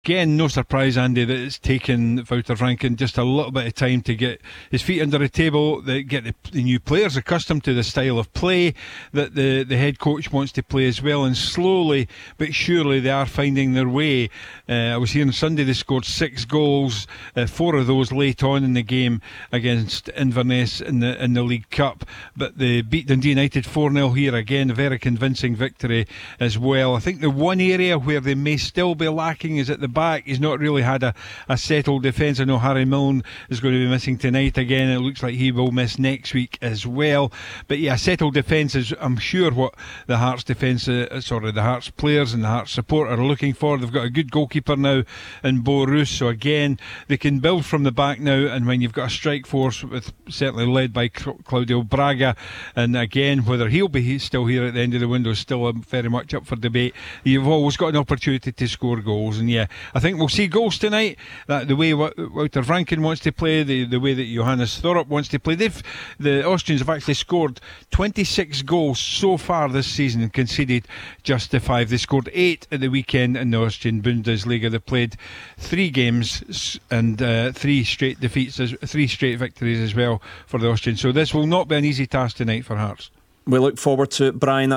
Again, no surprise, Andy, that it's taken Wouter Franken just a little bit of time to get his feet under the table, get the new players accustomed to the style of play that the head coach wants to play as well, and slowly but surely they are finding their way. I was here on Sunday, they scored 6 goals, 4 of those late on in the game against Inverness in the League Cup, but they beat Dundee United 4-0 here. Again, a very convincing victory as well. I think the one area where they may still be lacking is at the back. He's not really had a settled defence. I know Harry Milne is going to be missing tonight again. It looks like he will miss next week as well. But yeah, settled defence is, I'm sure, what the Hearts defence, the Hearts players and the Hearts support are looking for. They've got a good goalkeeper now in Bo Roos, so again they can build from the back now. And when you've got a strike force with certainly led by Claudio Braga, and again whether he'll be still here at the end of the window is still very much up for debate. You've always got an opportunity to score goals, and yeah, I think we'll see goals tonight. That the way Wouter Franken wants to play, the way that Johannes Thorup wants to play. The Austrians have actually scored 26 goals so far this season and conceded just the 5. They scored 8 at the weekend in the Austrian Bundesliga. They played 3 games and 3 straight defeats, 3 straight victories as well for the Austrians. So this will not be an easy task tonight for Hearts. We look forward to it, Brian.